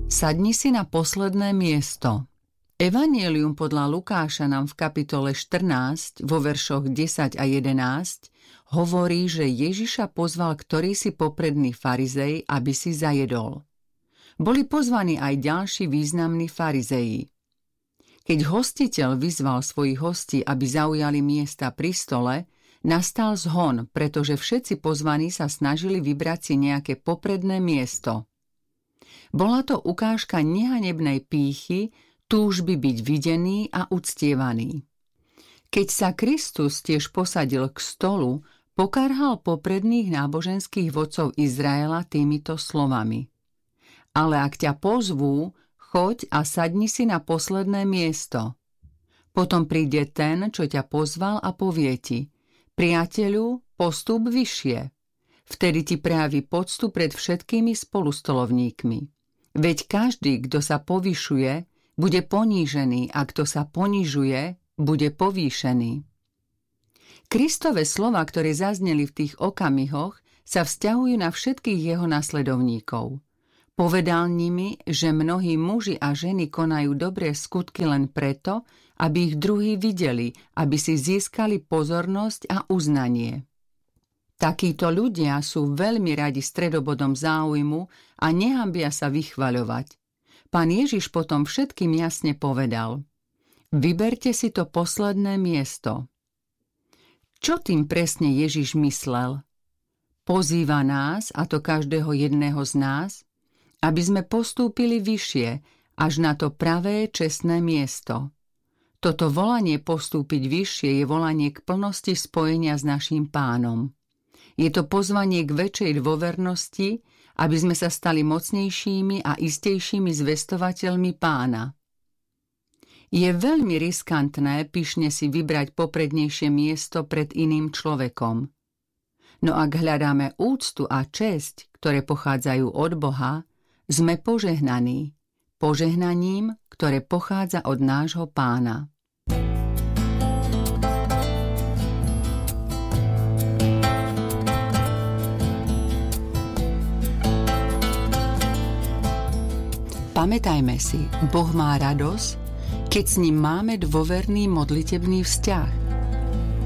Sadni si na posledné miesto. Evanjelium podľa Lukáša nám v kapitole 14 vo veršoch 10 a 11 hovorí, že Ježiša pozval ktorýsi popredný farizej, aby si zajedol. Boli pozvaní aj ďalší významní farizeji. Keď hostiteľ vyzval svojich hostí, aby zaujali miesta pri stole, nastal zhon, pretože všetci pozvaní sa snažili vybrať si nejaké popredné miesto. Bola to ukážka nehanebnej pýchy, túžby byť videný a uctievaný. Keď sa Kristus tiež posadil k stolu, pokarhal popredných náboženských vodcov Izraela týmito slovami: Ale ak ťa pozvú, choď a sadni si na posledné miesto. Potom príde ten, čo ťa pozval a povie ti: Priateľu, postup vyššie. Vtedy ti prejaví poctu pred všetkými spolustolovníkmi. Veď každý, kto sa povyšuje, bude ponížený, a kto sa ponižuje, bude povýšený. Kristove slova, ktoré zazneli v tých okamihoch, sa vzťahujú na všetkých jeho nasledovníkov. Povedal nimi, že mnohí muži a ženy konajú dobré skutky len preto, aby ich druhí videli, aby si získali pozornosť a uznanie. Takíto ľudia sú veľmi radi stredobodom záujmu a nehambia sa vychvaľovať. Pán Ježiš potom všetkým jasne povedal: Vyberte si to posledné miesto. Čo tým presne Ježiš myslel? Pozýva nás, a to každého jedného z nás, aby sme postúpili vyššie, až na to pravé, čestné miesto. Toto volanie postúpiť vyššie je volanie k plnosti spojenia s naším Pánom. Je to pozvanie k väčšej dôvernosti, aby sme sa stali mocnejšími a istejšími zvestovateľmi Pána. Je veľmi riskantné pyšne si vybrať poprednejšie miesto pred iným človekom. No ak hľadáme úctu a česť, ktoré pochádzajú od Boha, sme požehnaní, požehnaním, ktoré pochádza od nášho Pána. Pamätajme si, Boh má radosť, keď s ním máme dôverný modlitebný vzťah.